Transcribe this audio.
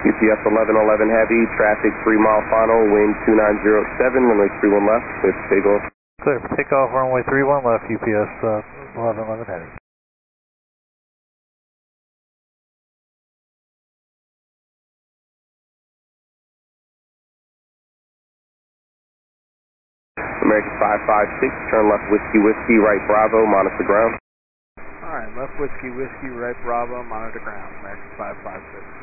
UPS 1111 Heavy, traffic 3 mile final, wind 2907, runway 31 left, clear for takeoff. Clear for takeoff, runway 31 left, UPS 1111 Heavy. American 556, turn left Whiskey, right Bravo, monitor ground. Alright, left Whiskey, right Bravo, monitor ground, American 556.